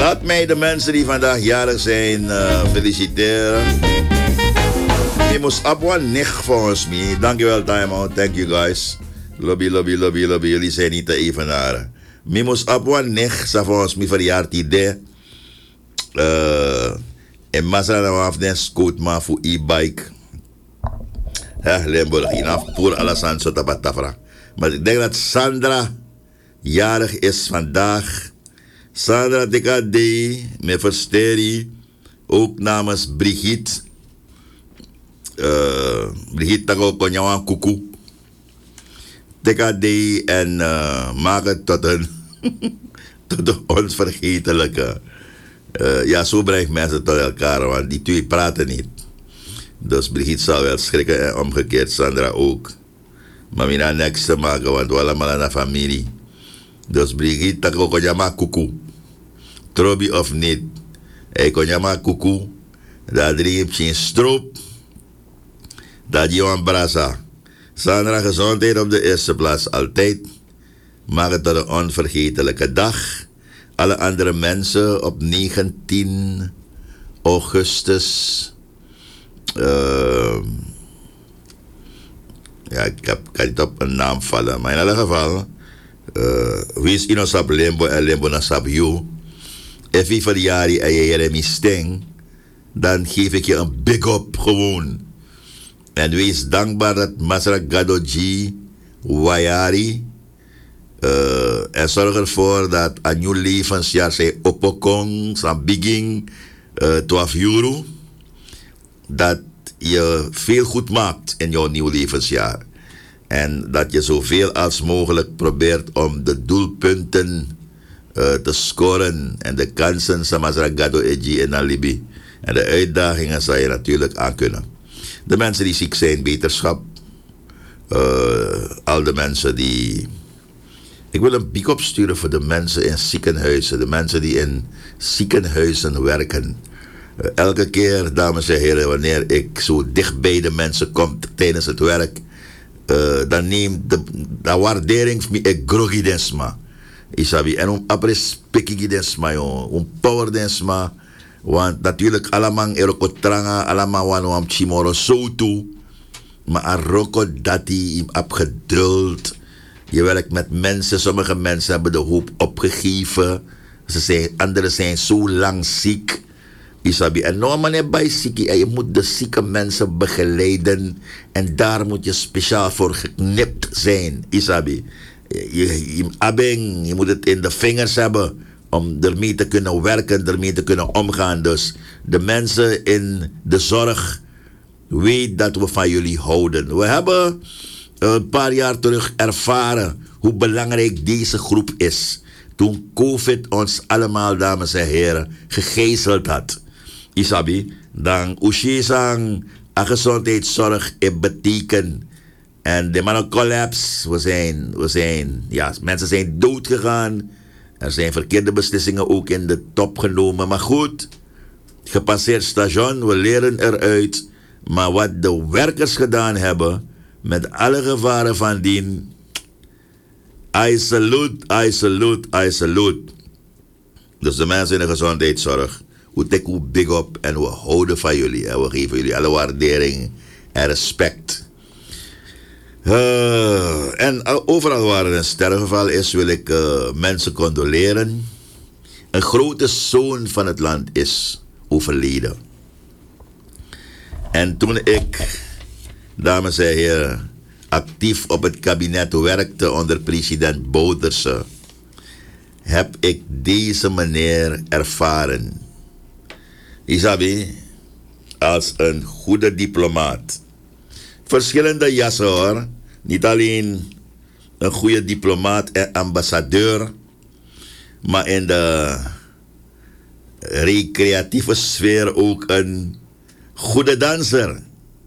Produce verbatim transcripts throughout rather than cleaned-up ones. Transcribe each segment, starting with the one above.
Laat mij de mensen die vandaag jarig zijn uh, feliciteren. Mimos Abwan Nig volgens mij. Dankjewel, Time Out. Thank you guys. Lobby, lobby, lobby, lobby. Jullie zijn niet te evenaren. Mimos Abwan Nig, sa volgens mij verjaard idee. Uh, en Masra na waf den scoot ma voor e-bike. Ja, Limburg. Inaf voor Alassane Sotabatafra. Maar ik denk dat Sandra jarig is vandaag. Sandra Dekade, met Versteri, ook namens Brigitte. Uh, Brigitte Tago Konjawan Kuku. Dekade en uh, maak het tot een, tot een onvergetelijke. Uh, ja, zo brengt mensen tot elkaar, want die twee praten niet. Dus Brigitte zal wel schrikken en omgekeerd Sandra ook. Maar we gaan niks te maken, want we allemaal een familie. Dus Brigitte, dat kon je maar kuku. Trobi of niet. Hij kon je maar kuku. Dat drie je stroop. Dat je een brasa. Sandra, gezondheid op de eerste plaats altijd. Maak het tot een onvergetelijke dag. Alle andere mensen op negentien augustus. Uh, ja, ik heb, kan niet op een naam vallen. Maar in alle geval. Uh, wie is ino sap lembo en lembo na sap you. If je verjaardag en je Jeremy Sting, dan geef ik je een big up gewoon. En wees dankbaar dat Masra Gadoji Wayari uh, en zorg ervoor dat een nieuw levensjaar zij opokong, zijn begin uh, twaalf euro, dat je veel goed maakt in jouw nieuw levensjaar. En dat je zoveel als mogelijk probeert om de doelpunten uh, te scoren. En de kansen, Samazra Gado Eji en Alibi. En de uitdagingen zal je natuurlijk aankunnen. De mensen die ziek zijn, beterschap. Uh, al de mensen die... Ik wil een piek opsturen voor de mensen in ziekenhuizen. De mensen die in ziekenhuizen werken. Uh, elke keer, dames en heren, wanneer ik zo dicht bij de mensen kom tijdens het werk... Uh, dan neemt de, de waardering van mij groggy densma. Isabi. En om apres pekigi densma, om power densma. Want natuurlijk allemaal erokotranga, allemaal wanneer chimoro zo toe. Maar aroko dati im abgeduld. Je werkt met mensen, sommige mensen hebben de hoop opgegeven. Ze zijn, anderen zijn zo lang ziek. Isabi. En nou meneer bij ziekie, en je moet de zieke mensen begeleiden. En daar moet je speciaal voor geknipt zijn. Isabi. Je, je, je, abeng, je moet het in de vingers hebben om ermee te kunnen werken, ermee te kunnen omgaan. Dus de mensen in de zorg, weet dat we van jullie houden. We hebben een paar jaar terug ervaren hoe belangrijk deze groep is. Toen COVID ons allemaal, dames en heren, gegijzeld had. Isabi, dan Oesjesang, a gezondheidszorg, het betekent. En de mannen collapse, we zijn, we zijn, ja, mensen zijn dood gegaan. Er zijn verkeerde beslissingen ook in de top genomen. Maar goed, gepasseerd station, we leren eruit. Maar wat de werkers gedaan hebben, met alle gevaren van dien, I salute, I salute, I salute. Dus de mensen in de gezondheidszorg, we take u big up en we houden van jullie. En we geven jullie alle waardering en respect. Uh, en uh, overal waar er een sterfgeval is, wil ik uh, mensen condoleren. Een grote zoon van het land is overleden. En toen ik, dames en heren, actief op het kabinet werkte onder president Bouterse, heb ik deze meneer ervaren. Isabi, als een goede diplomaat. Verschillende jassen hoor. Niet alleen een goede diplomaat en ambassadeur, maar in de recreatieve sfeer ook een goede danser.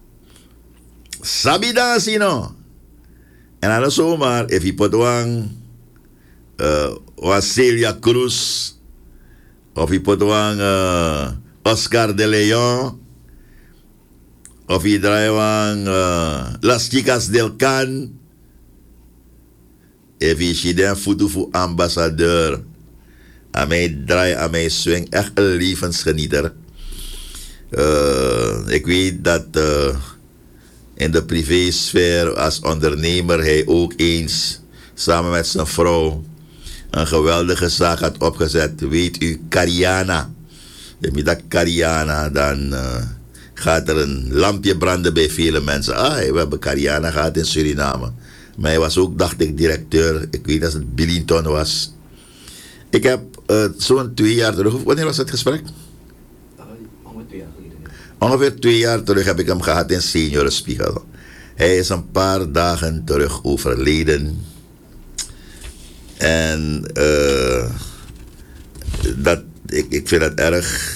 Sabi dansen, no? En alles zomaar, if je potwang, uh, was Celia Cruz, of je potwang uh, Oscar de Leon, of je draaiwang uh, Las Chicas del Can, if je den futu voor ambassadeur. Aan mij draai, aan mij swing. Echt een levensgenieter. Uh, ik weet dat uh, in de privésfeer als ondernemer hij ook eens samen met zijn vrouw een geweldige zaak had opgezet. Weet u, Cariana. Met dat Cariana, dan uh, gaat er een lampje branden bij vele mensen. Ah, we hebben Cariana gehad in Suriname. Maar hij was ook, dacht ik, directeur. Ik weet dat het Billington was. Ik heb uh, zo'n twee jaar terug... Wanneer was het gesprek? Uh, ongeveer twee jaar geleden. Ongeveer twee jaar terug heb ik hem gehad in Seniorenspiegel. Hij is een paar dagen terug overleden. En uh, dat, ik, ik vind het erg.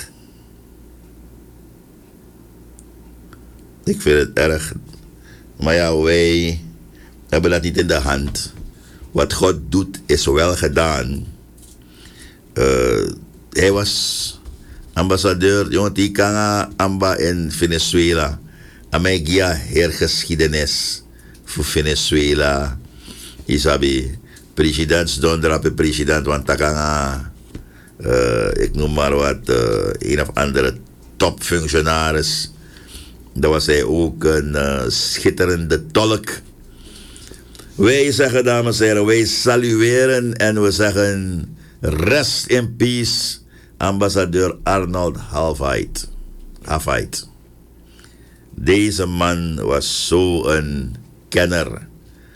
Ik vind het erg. Maar ja, wij hebben dat niet in de hand. Wat God doet is wel gedaan. Uh, hij was ambassadeur, jongen, die kan amba in Venezuela. En mij gia hergeschiedenis voor Venezuela. Isabi, president donderdape president, want takanga, uh, ik noem maar wat, uh, een of andere topfunctionaris. Dat was hij ook een uh, schitterende tolk. Wij zeggen, dames en heren, wij salueren en we zeggen rest in peace, ambassadeur Arnold Halfheid. Halfheid. Deze man was zo'n kenner.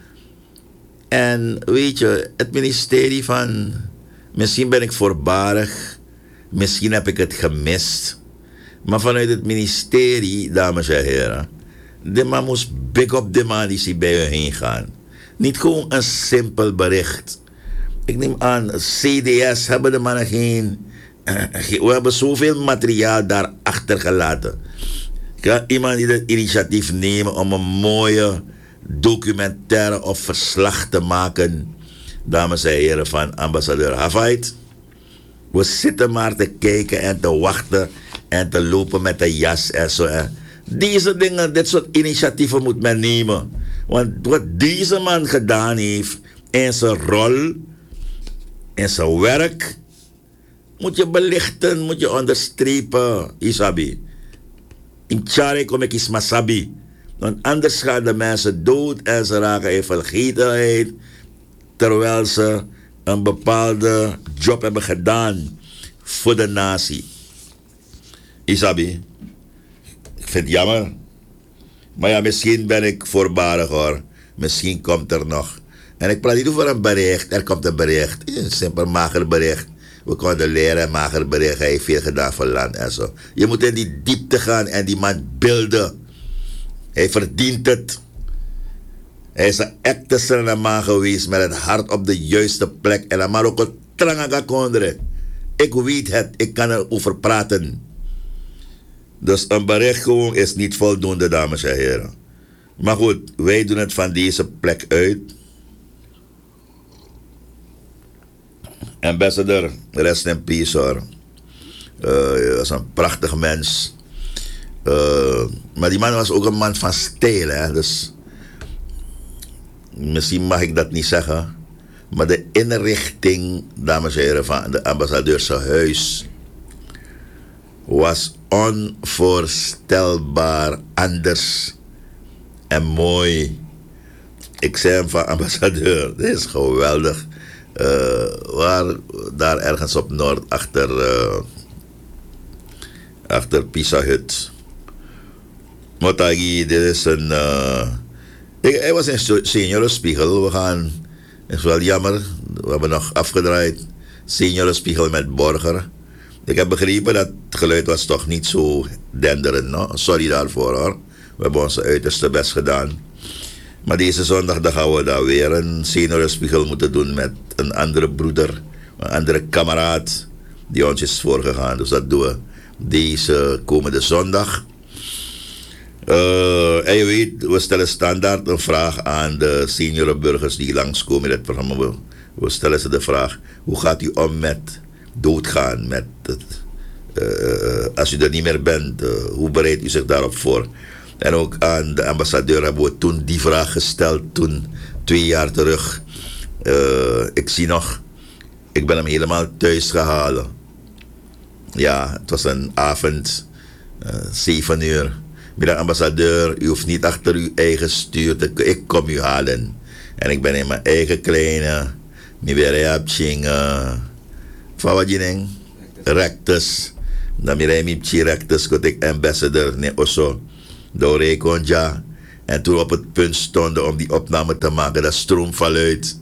En weet je, het ministerie van... Misschien ben ik voorbarig, misschien heb ik het gemist. Maar vanuit het ministerie, dames en heren, de man moest big op de man die bij u heen gaan. Niet gewoon een simpel bericht. Ik neem aan, C D S hebben de mannen geen... We hebben zoveel materiaal daar achtergelaten. Kan iemand die het initiatief nemen om een mooie documentaire of verslag te maken, dames en heren van ambassadeur Halfheid? We zitten maar te kijken en te wachten en te lopen met de jas en zo. Hè. Deze dingen, dit soort initiatieven moet men nemen. Want wat deze man gedaan heeft in zijn rol, in zijn werk, moet je belichten, moet je onderstrepen, Isabi. In Tjare kom ik eens masabi. Want anders gaan de mensen dood en ze raken in vergetenheid, terwijl ze een bepaalde job hebben gedaan voor de natie. Isabi, ik vind het jammer. Maar ja, misschien ben ik voorbarig hoor. Misschien komt er nog. En ik praat niet over een bericht. Er komt een bericht. Een simpel mager bericht. We konden leren, mager bericht. Hij heeft veel gedaan voor land en zo. Je moet in die diepte gaan en die man beelden. Hij verdient het. Hij is een echte man geweest met het hart op de juiste plek. En dan maar ook een trangaga kondre. Ik weet het, ik kan erover praten. Dus een bericht gewoon is niet voldoende, dames en heren. Maar goed, wij doen het van deze plek uit. Ambassador, rest in peace hoor. Uh, hij was een prachtig mens. Uh, maar die man was ook een man van stijl, hè. Dus misschien mag ik dat niet zeggen. Maar de inrichting, dames en heren, van de ambassadeurshuis was onvoorstelbaar anders en mooi. Ik zei hem van ambassadeur, dit is geweldig. Uh, waar, daar ergens op Noord, achter, uh, achter Pisa Hut. Motagi, dit is een... Uh, ik, hij was in Seniorenspiegel. We gaan... Het is wel jammer. We hebben nog afgedraaid. Seniorenspiegel met Borger. Ik heb begrepen dat het geluid was toch niet zo denderend. No? Sorry daarvoor hoor. We hebben onze uiterste best gedaan. Maar deze zondag dan gaan we daar weer een seniorenspiegel moeten doen met een andere broeder. Een andere kameraad die ons is voorgegaan. Dus dat doen we deze komende zondag. Uh, en je weet, we stellen standaard een vraag aan de seniorenburgers die langskomen in het programma. We, we stellen ze de vraag, hoe gaat u om met doodgaan? Met het, uh, als u er niet meer bent, uh, hoe bereidt u zich daarop voor? En ook aan de ambassadeur hebben we toen die vraag gesteld, toen twee jaar terug. Uh, ik zie nog, ik ben hem helemaal thuis gehaald. Ja, het was een avond, uh, zeven uur. Middag ambassadeur, u hoeft niet achter uw eigen stuur te... Ik kom u halen. En ik ben in mijn eigen kleine... Mi weer heb ching... Van wat je denkt? Rectus. Dan mi rij mi chi rectus, kot ik ambassadeur ne osso. Door Rekonja. En toen op het punt stonden om die opname te maken, dat stroom val uit.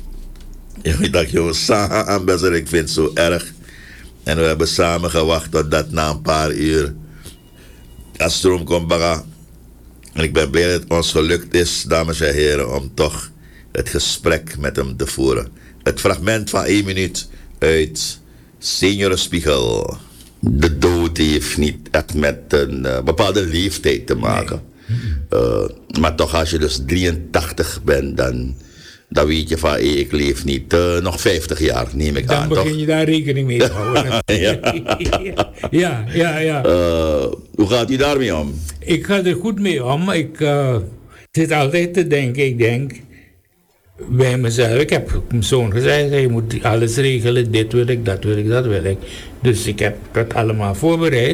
Ik dacht, joh, Saha ambassadeur, ik vind het zo erg. En we hebben samen gewacht totdat na een paar uur dat stroom kon baga. En ik ben blij dat het ons gelukt is, dames en heren, om toch het gesprek met hem te voeren. Het fragment van één minuut uit Seniorenspiegel. De dood heeft niet echt met een uh, bepaalde leeftijd te maken. Nee. Uh, maar toch, als je dus drieëntachtig bent, dan, dan weet je van, hey, ik leef niet uh, nog vijftig jaar, neem ik dan aan. Dan begin toch? je daar rekening mee te houden. ja, ja, ja. ja. Uh, hoe gaat u daarmee om? Ik ga er goed mee om. Ik uh, zit altijd te denken, ik denk bij mezelf. Ik heb mijn zoon gezegd, je moet alles regelen, dit wil ik, dat wil ik, dat wil ik. Dus ik heb het allemaal voorbereid.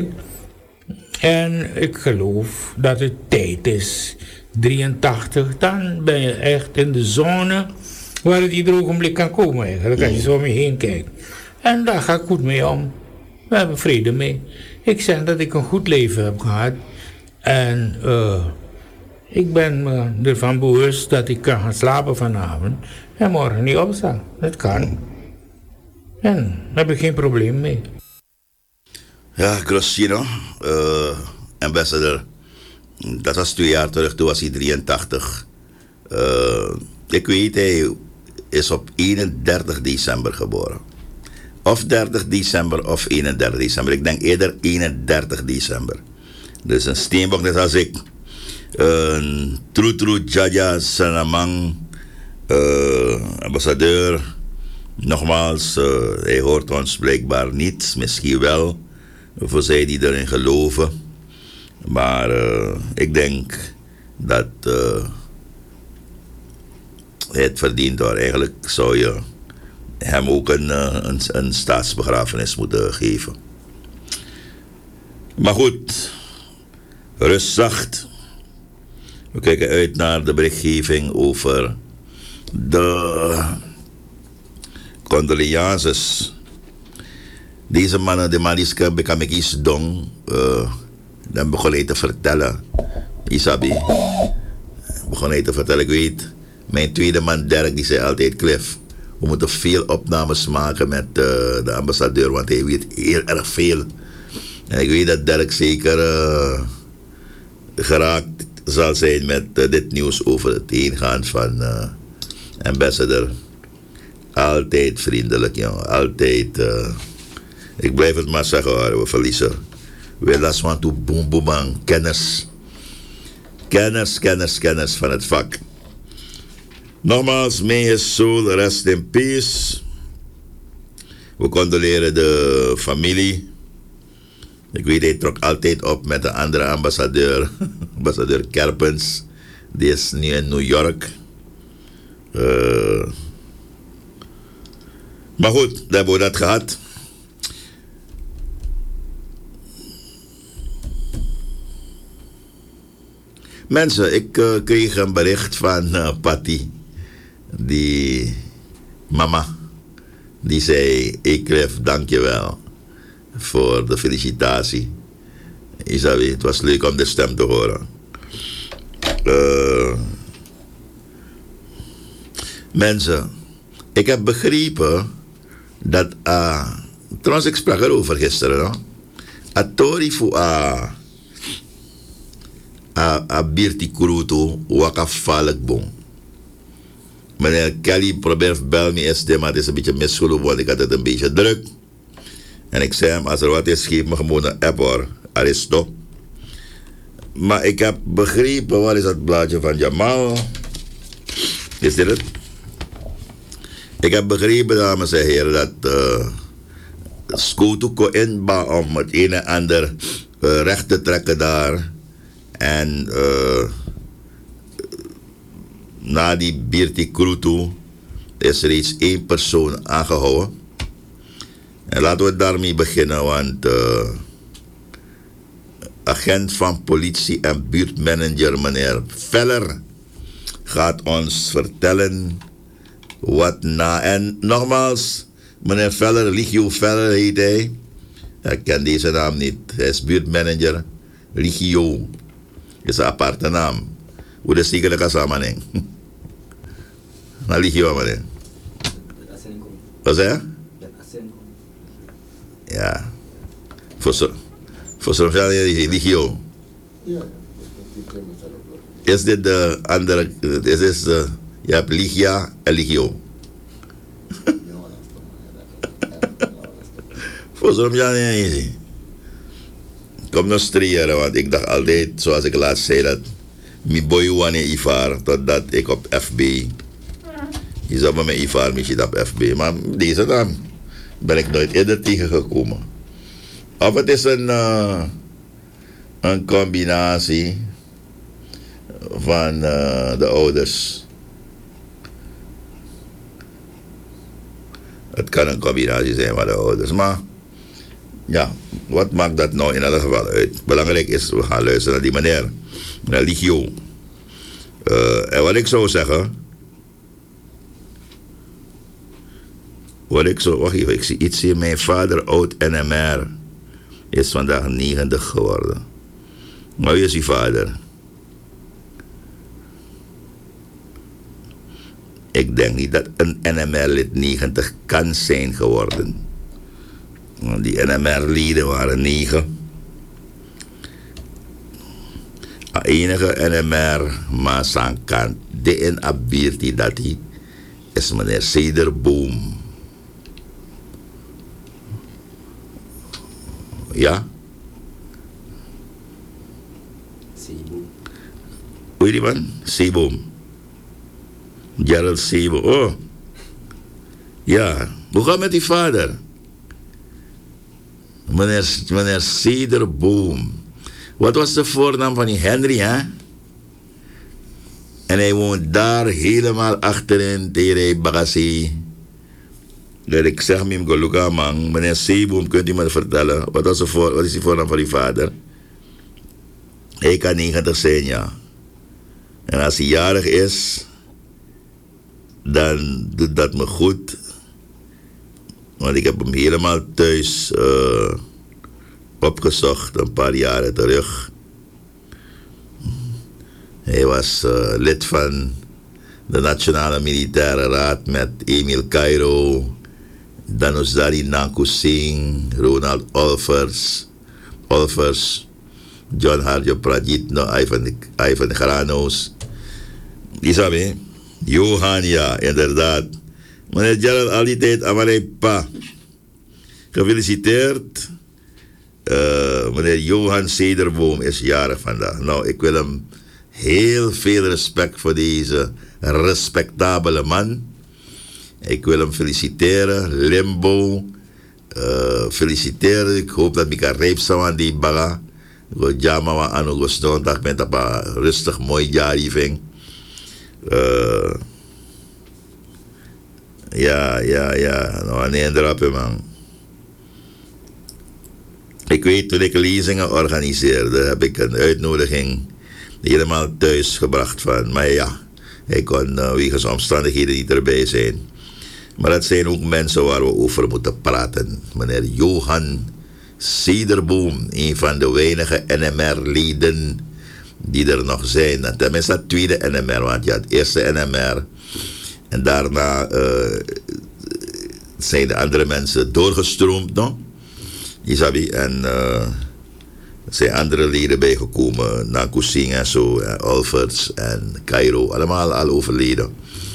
En ik geloof dat het tijd is. drieëntachtig, dan ben je echt in de zone waar het ieder ogenblik kan komen eigenlijk, als je zo om je heen kijkt. En daar ga ik goed mee om. We hebben vrede mee. Ik zeg dat ik een goed leven heb gehad. En uh, ik ben me ervan bewust dat ik kan gaan slapen vanavond en morgen niet opstaan. Dat kan. En daar heb ik geen probleem mee. Ja, Grossino, uh, ambassador. Dat was twee jaar terug, toen was hij drieëntachtig. Uh, ik weet, hij is op eenendertig december geboren. Of dertig december of eenendertig december. Ik denk eerder eenendertig december. Dus een steenbok net als ik. Een uh, True True Jaja Sanamang, uh, ambassadeur. Nogmaals, uh, hij hoort ons blijkbaar niet, misschien wel. Voor zij die erin geloven. Maar uh, ik denk dat uh, hij het verdient hoor. Eigenlijk zou je hem ook een, een, een staatsbegrafenis moeten geven. Maar goed, rust zacht. We kijken uit naar de berichtgeving over de condolences. Deze mannen, de Maliska, bekam ik iets dong. Uh, dan begon hij te vertellen. Isabi. Begon hij te vertellen, ik weet. Mijn tweede man Dirk, die zei altijd, Cliff, we moeten veel opnames maken met uh, de ambassadeur, want hij weet heel erg veel. En ik weet dat Dirk zeker uh, geraakt zal zijn met uh, dit nieuws over het heengaan van uh, ambassador. Altijd vriendelijk, jongen. Altijd. Uh, ik blijf het maar zeggen hoor, we verliezen. We laten want to boom boom bang. Kennis. Kennis, kennis, kennis van het vak. Nogmaals, may his soul rest in peace. We condoleren de familie. Ik weet, hij trok altijd op met een andere ambassadeur. Ambassadeur Kerpens. Die is nu in New York. Uh, maar goed, dan hebben we dat gehad. Mensen, ik uh, kreeg een bericht van uh, Patty. Die mama. Die zei, Eklef, dankjewel voor de felicitatie. Isabi, het was leuk om de stem te horen. Uh, mensen, ik heb begrepen dat, uh, trouwens ik sprak erover gisteren, no? Atori fu a a, a birti kurutu waka valk bon. Meneer Kelly probeert bel me S D, maar het is een beetje misgelopen, want ik had het een beetje druk. En ik zei hem, als er wat is, geef me gewoon een app hoor, Aristo. Maar ik heb begrepen, waar is dat blaadje van Jamal? Is dit het? Ik heb begrepen, dames en heren, dat uh, Skoto ko inba om het een en ander uh, recht te trekken daar. En uh, na die Birti Krutu is er reeds één persoon aangehouden. En laten we daarmee beginnen, want uh, agent van politie en buurtmanager meneer Veller gaat ons vertellen wat na. En nogmaals, meneer Veller, Ligio Veller heet hij. Ik ken deze naam niet. Hij is buurtmanager. Ligio. Is een aparte naam. Hoe de stiekele kasamaning. Na Ligio, meneer. Wat zei je? Ja. Voor zo. Voor zo'n Ligio. Is dit de andere. Is dit de. Je hebt Ligia en Ligio. Voor zo'n Ligio. Kom nog striëren, want ik dacht altijd, zoals ik laatst zei, dat mijn boy wanneer Ivar, totdat ik op F B. Je zou me met Ivar misschien op F B, maar deze dan ben ik nooit eerder tegengekomen. Of het is een, uh, een combinatie van uh, de ouders. Het kan een combinatie zijn van de ouders, maar ja, wat maakt dat nou in elk geval uit? Belangrijk is, we gaan luisteren naar die meneer, naar Ligio. Uh, en wat ik zou zeggen, wat ik zou, wacht even, ik zie iets hier, mijn vader, oud N M R, is vandaag negentig geworden. Maar wie is die vader? Ik denk niet dat een N M R-lid negentig kan zijn geworden. Want die N M R-leden waren negen. De enige N M R, maar zijn kant, de in abirti dat hij, is meneer Cederboom. Ja? Seaboom. Hoe heet die man? Seaboom. Gerald Seaboom. Oh. Ja. Hoe gaat het met die vader? Meneer, meneer Cederboom. Wat was de voornaam van die Henry, hè? En hij woont daar helemaal achterin, tegen Bagassi. Dat ik zeg me hem gelukkig man. Meneer Seaboom, kunt u me vertellen, wat, was de voor, wat is de voornaam van die vader? Hij kan negentig zijn, ja. En als hij jarig is, dan doet dat me goed. Want ik heb hem helemaal thuis uh, opgezocht, een paar jaren terug. Hij was uh, lid van de Nationale Militaire Raad met Emil Cairo, Danusdari Nanku Singh, Ronald Olvers, Olvers, John Harjo Pradjitno, Ivan, Ivan Granos. Die sabi, Johan, ja, inderdaad. Meneer Gerald, al die tijd aan mijn pa. Gefeliciteerd. Uh, meneer Johan Cederboom is jarig vandaag. Nou, ik wil hem heel veel respect voor deze respectabele man. Ik wil hem feliciteren. Limbo. Uh, feliciteren. Ik hoop dat ik kan rijp aan die baga. Ik jama wa anu goston tak met een rustig mooi jaar hierving. Uh, ja, ja, ja. Nou, nee, erop, man. Ik weet, toen ik lezingen organiseerde, heb ik een uitnodiging helemaal thuis gebracht van. Maar ja, ik kon uh, wegens omstandigheden niet erbij zijn. Maar dat zijn ook mensen waar we over moeten praten. Meneer Johan Cederboom, een van de weinige N M R-leden die er nog zijn. Tenminste, dat tweede N M R, want ja, het eerste N M R. En daarna uh, zijn de andere mensen doorgestroomd, no? Isabi, en uh, er zijn andere leden bijgekomen, Nanku Singh en zo, en Alverts en Cairo, allemaal al overleden.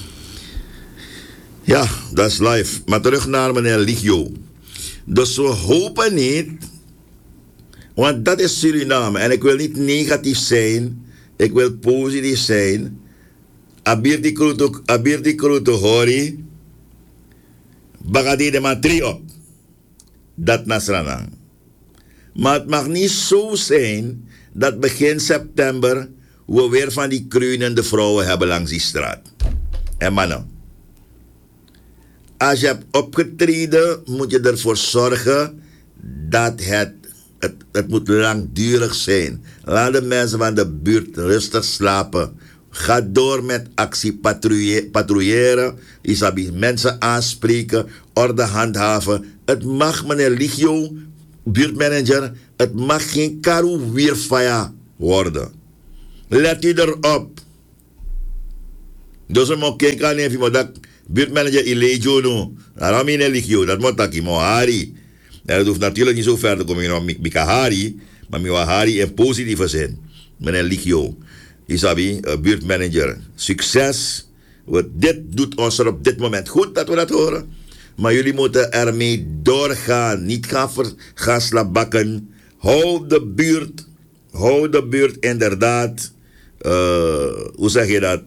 Ja, dat is live. Maar terug naar meneer Ligio. Dus we hopen niet, want dat is Suriname, en ik wil niet negatief zijn, ik wil positief zijn. Abir di kruto hori, bagadi de matri op. Dat Nasranang. Maar het mag niet zo zijn dat begin september we weer van die kreunende vrouwen hebben langs die straat. En mannen, als je hebt opgetreden, moet je ervoor zorgen dat het, het, het moet langdurig zijn. Laat de mensen van de buurt rustig slapen. Ga door met actie patrouille, patrouilleren. Isabi, mensen aanspreken, orde handhaven. Het mag, meneer Ligio, buurtmanager, het mag geen karu weerfaya worden. Let u erop. Dus we moeten kijken even wat dat buurtmanager Ilejo doen. Daarom in Ligio, dat moet ik Hari. Dat hoeft natuurlijk niet zo ver te komen met Mika Hari, maar met Hari in positieve zin. Meneer Ligio, Isabi, uh, buurtmanager, succes. Want dit doet ons er op dit moment goed dat we dat horen. Maar jullie moeten ermee doorgaan. Niet gaan, ver, gaan slabakken. Hou de buurt. Hou de buurt inderdaad. Uh, hoe zeg je dat?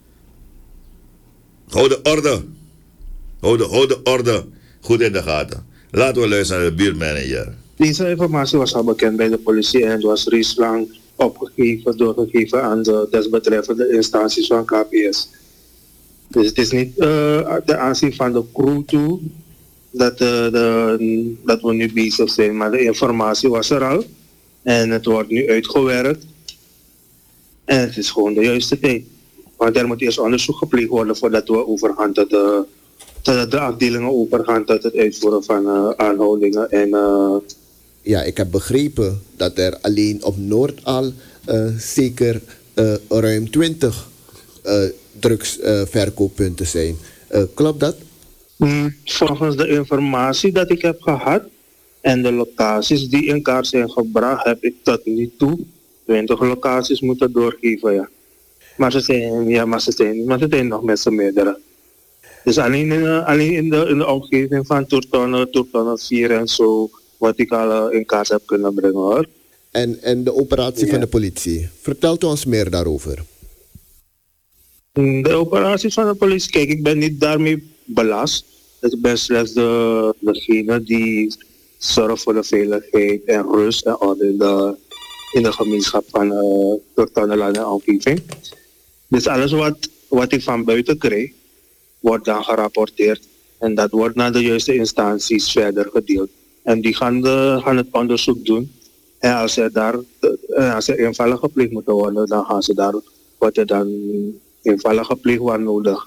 Hou de orde. Hou de, hou de orde goed in de gaten. Laten we luisteren naar de buurtmanager. Deze informatie was al bekend bij de politie en was reeds lang opgegeven, doorgegeven aan de desbetreffende instanties van K P S. Dus het is niet uh, de aanzien van de crew toe dat, uh, de, dat we nu bezig zijn, maar de informatie was er al en het wordt nu uitgewerkt. En het is gewoon de juiste tijd. Want er moet eerst onderzoek gepleegd worden voordat we overgaan tot de, tot de afdelingen overgaan tot het uitvoeren van uh, aanhoudingen en... Uh, Ja, ik heb begrepen dat er alleen op Noord al uh, zeker uh, ruim twintig uh, drugsverkooppunten uh, zijn. Uh, klopt dat? Mm, volgens de informatie dat ik heb gehad en de locaties die in kaart zijn gebracht, heb ik tot nu toe twintig locaties moeten doorgeven. Ja. Maar ze zijn, ja, maar ze zijn, maar ze zijn nog met z'n meerdere. Dus alleen in, uh, alleen in, de, in de omgeving van Toertonnen, Toertonnen vier en zo, wat ik al uh, in kaart heb kunnen brengen hoor. En, en de operatie ja. van de politie. Vertelt u ons meer daarover. De operatie van de politie, kijk, ik ben niet daarmee belast. Ik ben slechts de, degene die zorgt voor de veiligheid en rust en orde in de, in de gemeenschap van uh, Toertonnenland en omgeving. Dus alles wat, wat ik van buiten krijg, wordt dan gerapporteerd. En dat wordt naar de juiste instanties verder gedeeld. En die gaan, de, gaan het onderzoek doen. En als er, daar, als er invallen gepleegd moeten worden, dan gaan ze daar, wordt er dan invallen gepleegd waar nodig.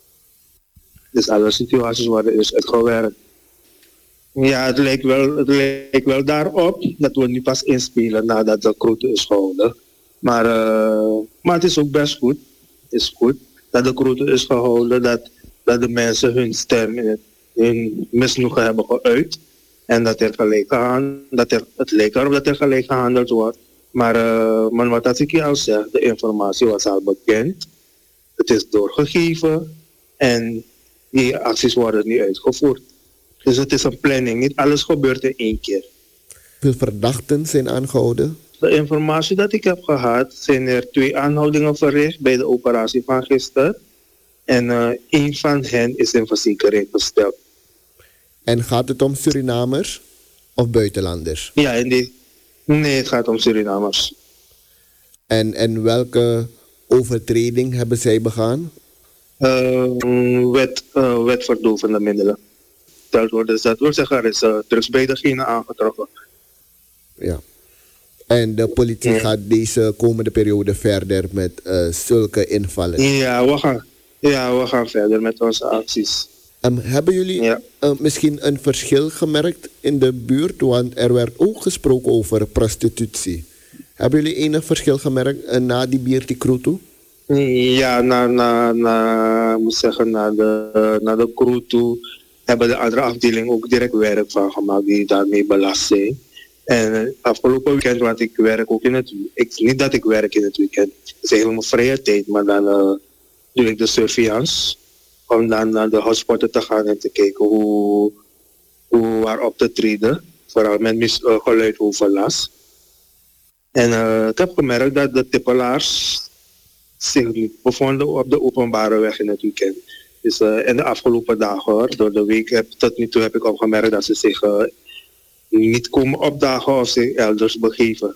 Dus alle situaties worden dus uitgewerkt. Ja, het lijkt wel, het lijkt wel daarop dat we nu pas inspelen nadat de kroete is gehouden. Maar, uh, maar het is ook best goed. Het is goed dat de kroete is gehouden, dat, dat de mensen hun stem in het, hun misnoegen hebben geuit. En dat er gelijk gehandeld, dat er, het lijkt erop dat er gelijk gehandeld wordt. Maar, uh, maar wat als ik je al zeg, de informatie was al bekend. Het is doorgegeven en die acties worden nu uitgevoerd. Dus het is een planning, niet alles gebeurt in één keer. Hoeveel verdachten zijn aangehouden? De informatie dat ik heb gehad, zijn er twee aanhoudingen verricht bij de operatie van gisteren. En uh, één van hen is in verzekering gesteld. En gaat het om Surinamers of buitenlanders? Ja, in die, nee, het gaat om Surinamers. En, en welke overtreding hebben zij begaan? Uh, wet, uh, wet verdovende middelen. Dat wil, dus dat wil zeggen, er is uh, drugs bij degene aangetroffen. Ja. En de politie ja. gaat deze komende periode verder met uh, zulke invallen? Ja we, gaan, ja, we gaan verder met onze acties. Um, hebben jullie ja. uh, misschien een verschil gemerkt in de buurt? Want er werd ook gesproken over prostitutie. Hebben jullie enig verschil gemerkt uh, na die Bierti crew toe? Ja, na, na, na, moet zeggen, na de, uh, na de crew toe hebben de andere afdelingen ook direct werk van gemaakt die daarmee belast zijn. En uh, afgelopen weekend, want ik werk ook in het weekend. Niet dat ik werk in het weekend, het is eigenlijk mijn vrije tijd, maar dan uh, doe ik de surveillance. Om dan naar de hotspotten te gaan en te kijken hoe, hoe waar op te treden. Vooral met mis, uh, geluidoverlast. En uh, ik heb gemerkt dat de tippelaars zich niet bevonden op de openbare weg in het weekend. Dus uh, in de afgelopen dagen, hoor, door de week, heb, tot nu toe heb ik opgemerkt dat ze zich uh, niet komen opdagen of zich elders begeven.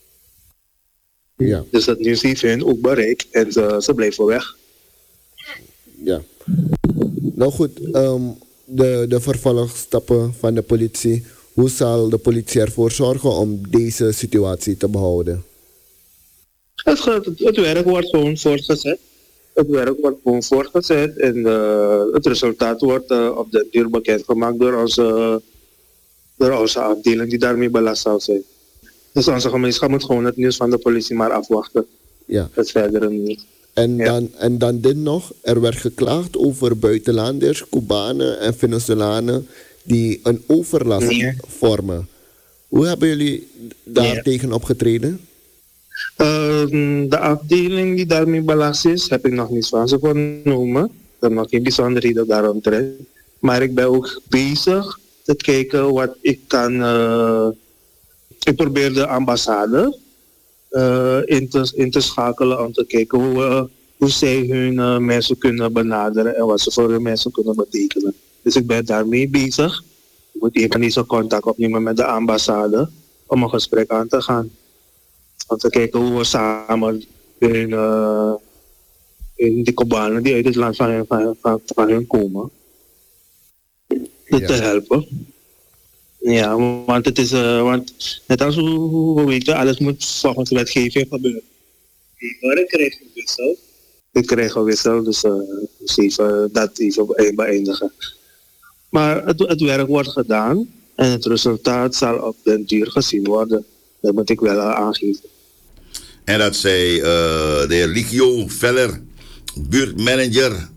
Ja. Dus dat nieuws heeft hun ook bereikt en ze, ze blijven weg. Ja. Nou goed, um, de, de vervolgstappen van de politie? Hoe zal de politie ervoor zorgen om deze situatie te behouden? Het, het, het werk wordt gewoon voortgezet. Het werk wordt gewoon voortgezet en uh, het resultaat wordt uh, op de duur bekendgemaakt door onze, door onze afdeling die daarmee belast zal zijn. Dus onze gemeenschap moet gewoon het nieuws van de politie maar afwachten. Ja. Het verdere niet. En, Ja. dan, en dan dit nog, er werd geklaagd over buitenlanders, Cubanen en Venezolanen die een overlast Ja. vormen. Hoe hebben jullie daar Ja. tegen opgetreden? Uh, de afdeling die daarmee belast is, heb ik nog niets van ze vernomen. Ik heb nog geen bijzonderheden daaromtrent. Maar ik ben ook bezig te kijken wat ik kan. Uh, ik probeer de ambassade uh, in, te, in te schakelen om te kijken hoe, uh, hoe zij hun uh, mensen kunnen benaderen en wat ze voor hun mensen kunnen betekenen. Dus ik ben daarmee bezig. Ik moet even niet zo contact opnemen met de ambassade om een gesprek aan te gaan. Om te kijken hoe we samen in, uh, in die Cubanen die uit het land van, van, van, van hun komen, ja. te helpen. Ja, want het is, uh, want net als hoe we weten, alles moet volgens wetgeving gebeuren. Maar ik krijg een wissel. Ik krijg een wissel, dus, uh, dus even dat even beëindigen. Maar het, het werk wordt gedaan en het resultaat zal op den duur gezien worden. Dat moet ik wel aangeven. En dat zei uh, de heer Ligio Veller, buurtmanager.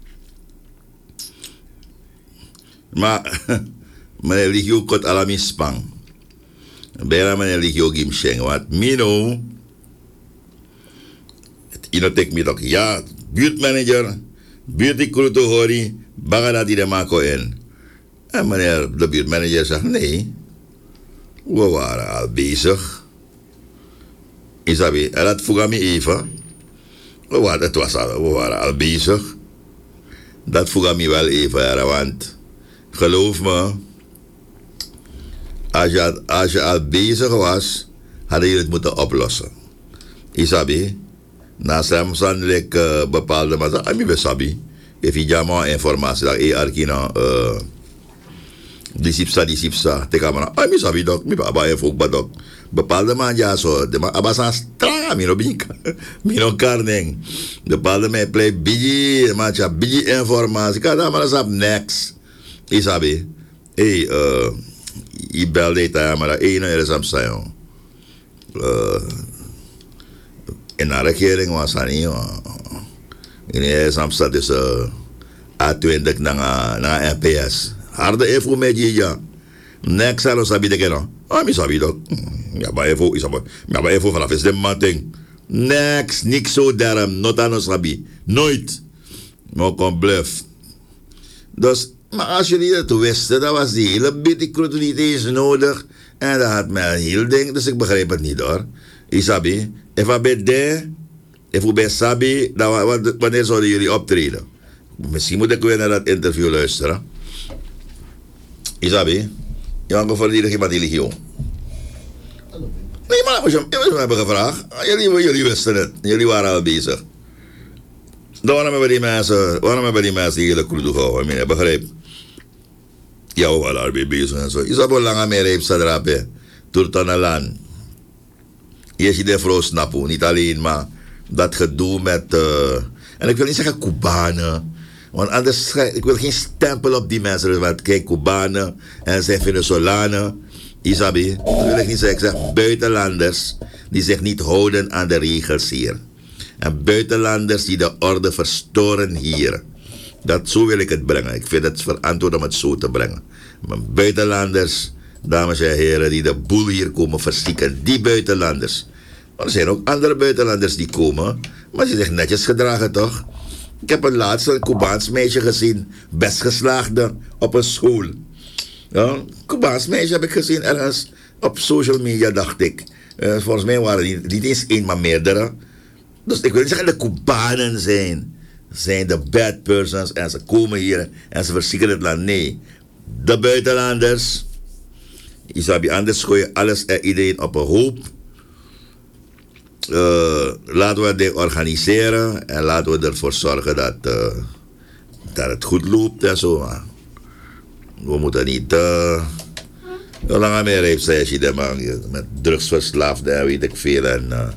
Maar meneer Ligio kot alami spang. Bijna meneer Ligio gimsheng. Want Mino, ino tek mi toch, ja, buurtmanager, buurt die kruto hori, bagada die de mako en. En meneer de buurtmanager zegt, nee, we waren al bezig. Isabi, en dat vroeg me even. We waren, het was al, we waren al bezig. Dat vroeg me wel even, ja, want geloof me, als je, als je al bezig was, hadden jullie het moeten oplossen. Isabi, na Samson lek uh, bepaalde maar ik ben sabi. If je jammer informatie dat je arkina uh, disipsa disipsa te kamera. Ik ben sabi dok, ik ben abaya ook badok. Bepaalde man ja zo, de man abasan stranga mino bink, mino karneng. Bepaalde man play bigi, man ja bigi informatie. Kada maar sap next. Isabi, hey, uh, je belde ta maar één er is am sayon. Uh, in de regering was dat niet. In de Amsterdam is A twintig naar N P S. Harde info met je ja. Next zal ons sabi de kennen. Ah, mi sabi dat. Ja, maar info is maar. Ja, maar info vanaf is de mating. Next, niks zo daarom. Not aan ons sabi. Nooit. Maar kom bluff. Dus, maar als jullie het wisten, dat was die hele beetje kroto niet eens nodig. En dat had mij een heel ding. Dus ik begrijp het niet hoor. Isabi. If I ben daar, if ik ben sabi, dan wanneer zouden jullie optreden? Misschien moet ik weer naar dat interview luisteren. Isabi, je mag me verdedigen iemand die ligio. Nee, maar we hebben gevraagd. Jullie, jullie wisten het. Jullie waren al bezig. Dan waarom hebben die mensen, waarom hebben die mensen die hele kroedo gehouden? Ik begrijp. Ja, we waren al bezig en zo. Isabi, hoe lang meer heeft ze erop, hè? Door het land. Je ziet de vrouw snappen, niet alleen maar dat gedoe met, uh, en ik wil niet zeggen Cubanen, want anders, ik wil geen stempel op die mensen, want kijk, Cubanen en zijn Venezolanen, Isabi, dat wil ik niet zeggen, ik zeg buitenlanders die zich niet houden aan de regels hier. En buitenlanders die de orde verstoren hier. Dat, zo wil ik het brengen. Ik vind het verantwoord om het zo te brengen. Maar buitenlanders, dames en heren, die de boel hier komen verstikken, die buitenlanders. Maar er zijn ook andere buitenlanders die komen, maar die zich netjes gedragen toch? Ik heb een laatste een Cubaans meisje gezien, best geslaagde, op een school. Ja, een Cubaans meisje heb ik gezien ergens op social media, dacht ik. Uh, volgens mij waren het niet, niet eens één, maar meerdere. Dus ik wil niet zeggen dat de Cubanen zijn, zijn de bad persons en ze komen hier en ze verstikken het land. Nee, de buitenlanders. Isabi, anders gooi je alles en iedereen op een hoop. Uh, laten we dit organiseren en laten we ervoor zorgen dat, uh, dat het goed loopt en zo. we moeten niet... Uh, hoe lang meer heeft zij als je de man met drugsverslaafden en weet ik veel. En... Uh,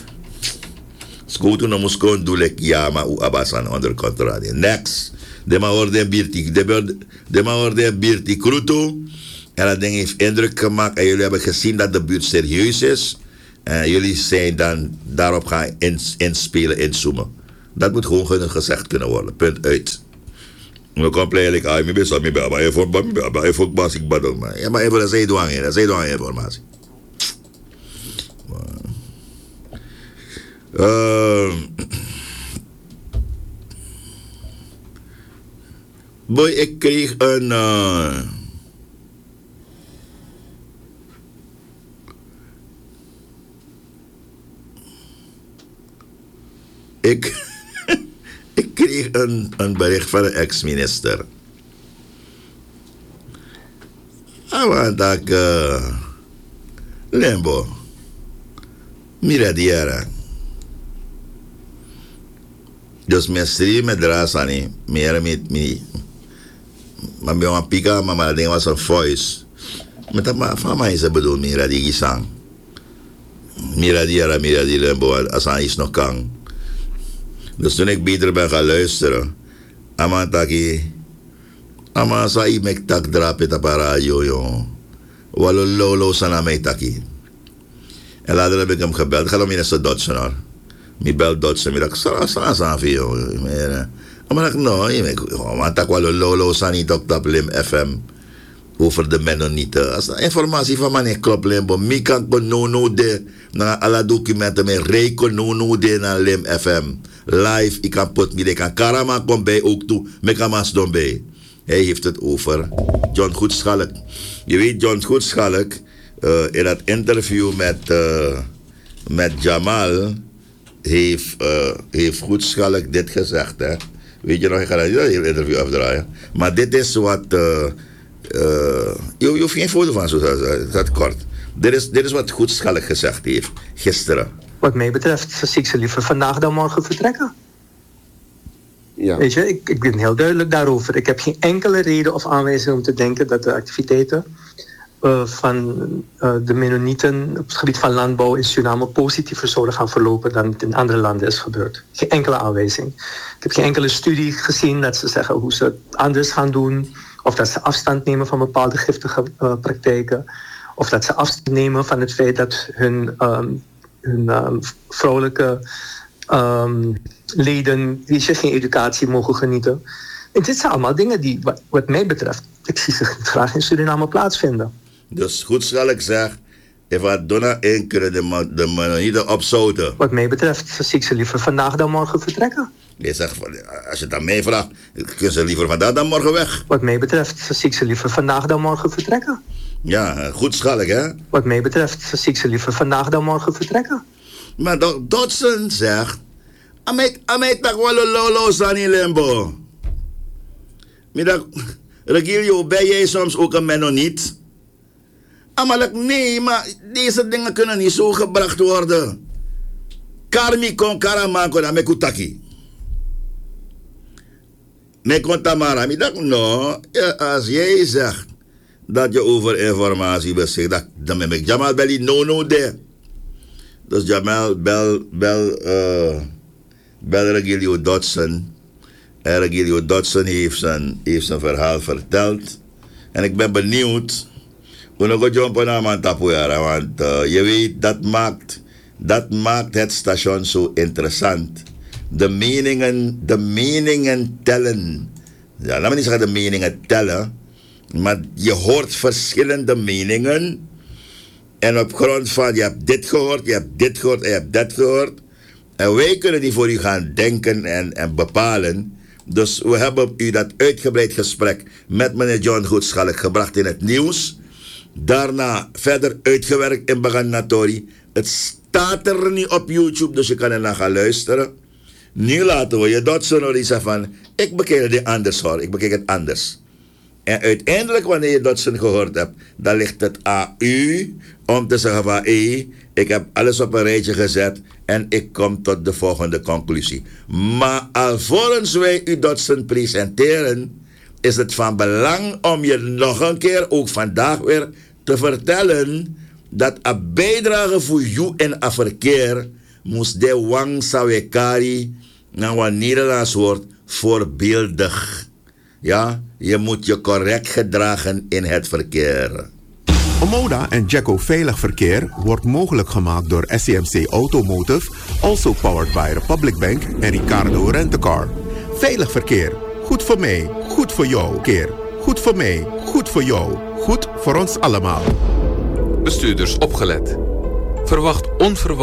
Scoot no muskon doe lek ja maar u abasan onder controle. Next. De ma orde birti, de de ma orde birti kruto. En dat ding heeft indruk gemaakt en jullie hebben gezien dat de buurt serieus is. En jullie zijn dan daarop gaan ins, inspelen, inzoomen. Dat moet gewoon gezegd kunnen worden. Punt uit. We komen eigenlijk aan, ik ben zo, ik ben bij je voor, bij je voor, ik ben maar. Ja, maar even dat zij doen, dat zij doen informatie. Uh, boy, ik kreeg een... Uh, ik, ik kreeg een, een bericht van een ex-minister. Ah, dat ik... Uh, Lembo. Mira diara. Dus mijn stream met Drasani, meer met me. Maar bij een pika, maar dat ding was een voice. Met dat maar van mij is het bedoeld, mira die gisang. Mira die era, mira die lembo, als hij is nog kan. Dus toen ik beter ben gaan luisteren, ama taki, ama sa i mek tak drap et radio, joh. Wallo lolo sana mij taki. En later heb ik hem gebeld, ga dan minister Dodson hoor. Mi bel Dodson, mi dak sa sa sa vio. Maar ik no, maar tak wel lolo sani top top lim F M over de Mennonieten. Als de informatie van mij klopt limbo, mi kan ko no no de na alle documenten me reko no no de na lim F M live. Ik kan put mi de kan karama kom bij ook toe, me kan mas don bij. Hij heeft het over John Goedschalk. Je weet John Goedschalk uh, in dat interview met uh, met Jamal heeft, uh, heeft Goedschalk dit gezegd, hè. Weet je nog, ik ga dat hele interview afdraaien. Maar dit is wat... Uh, uh, je, je hoeft geen foto van, zo dat, dat kort. Dit is, dit is wat Goedschalk gezegd heeft, gisteren. Wat mij betreft, zie ik ze liever vandaag dan morgen vertrekken. Ja. Weet je, ik, ik ben heel duidelijk daarover. Ik heb geen enkele reden of aanwijzing om te denken dat de activiteiten Uh, van uh, de Mennonieten op het gebied van landbouw in Suriname positiever zouden gaan verlopen dan het in andere landen is gebeurd. Geen enkele aanwijzing. Ik heb geen enkele studie gezien dat ze zeggen hoe ze het anders gaan doen, of dat ze afstand nemen van bepaalde giftige uh, praktijken, of dat ze afstand nemen van het feit dat hun, um, hun um, vrouwelijke um, leden die geen educatie mogen genieten. En dit zijn allemaal dingen die, wat, wat mij betreft, ik zie ze graag in Suriname plaatsvinden. Dus Goedschalk zegt, if I donna één keer de, de Mennonieten opzouten. Wat mij betreft, zie ik ze liever vandaag dan morgen vertrekken. Je zegt, als je het aan mij vraagt, kun ze liever vandaag dan morgen weg. Wat mij betreft, zie ik ze liever vandaag dan morgen vertrekken. Ja, Goedschalk, hè? Wat mij betreft, zie ik ze liever vandaag dan morgen vertrekken. Maar Dodson zegt, amai tak walo lolo sani lembo. Middag, Regilio, ben jij soms ook een Mennoniet? Amalek, nee, maar deze dingen kunnen niet zo gebracht worden. Karmi kon karamako na mekutaki. Mekon tamara, middag, no, ja, als jij zegt dat je over informatie beschikt, dan ben ik Jamal Belli no no de. Dus Jamal bel, bel, uh, bel Regilio Dodson. En Regilio Dodson heeft zijn, heeft zijn verhaal verteld. En ik ben benieuwd hoe nog een jumpen aan mijn tapoeara. Want uh, je weet, dat maakt, dat maakt het station zo interessant. De meningen, de meningen tellen. Ja, laat me niet zeggen de meningen tellen. Maar je hoort verschillende meningen. En op grond van, je hebt dit gehoord, je hebt dit gehoord en je hebt dat gehoord. En wij kunnen die voor u gaan denken en, en bepalen. Dus we hebben u dat uitgebreid gesprek met meneer John Goedschalk gebracht in het nieuws. Daarna verder uitgewerkt in Baganatori. Het staat er niet op YouTube, dus je kan er naar gaan luisteren. Nu laten we je Dodson horen zeggen van, ik bekijk het anders hoor, ik bekijk het anders. En uiteindelijk wanneer je Dodson gehoord hebt, dan ligt het aan u om te zeggen van, hé, ik heb alles op een rijtje gezet en ik kom tot de volgende conclusie. Maar alvorens wij u Dodson presenteren, is het van belang om je nog een keer, ook vandaag weer, te vertellen dat een bijdrage voor jou en het verkeer moest de wang sawekari, naar wat Nederlands woord, voorbeeldig. Ja, je moet je correct gedragen in het verkeer. Omoda en Jacko Veilig Verkeer wordt mogelijk gemaakt door S C M C Automotive, also powered by Republic Bank en Ricardo Rent-A-Car. Veilig verkeer, goed voor mij, goed voor jou. Keer, goed voor mij, goed voor jou, goed voor ons allemaal. Bestuurders opgelet. Verwacht onverwacht